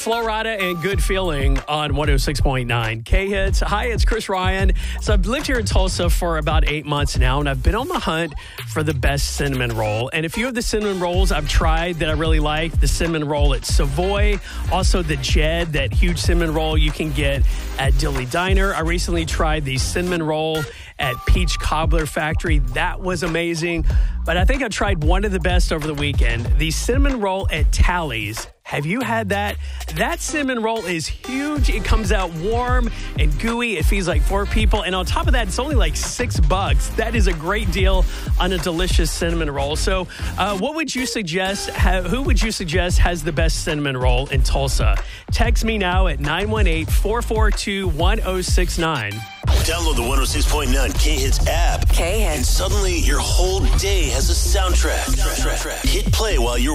Flo Rida and Good Feeling on 106.9 K-Hits. Hi, it's Chris Ryan. So I've lived here in Tulsa for about 8 months now, and I've been on the hunt for the best cinnamon roll. And a few of the cinnamon rolls I've tried that I really like, the cinnamon roll at Savoy, also the Jed, that huge cinnamon roll you can get at Dilly Diner. I recently tried the cinnamon roll at Peach Cobbler Factory. That was amazing. But I think I tried one of the best over the weekend, the cinnamon roll at Tally's. Have you had that? That cinnamon roll is huge. It comes out warm and gooey. It feeds like 4 people. And on top of that, it's only like $6. That is a great deal on a delicious cinnamon roll. So what would you suggest? Who would you suggest has the best cinnamon roll in Tulsa? Text me now at 918-442-1069. Download the 106.9 K-Hits app. K-Hits. And suddenly your whole day has a soundtrack. Hit play while you're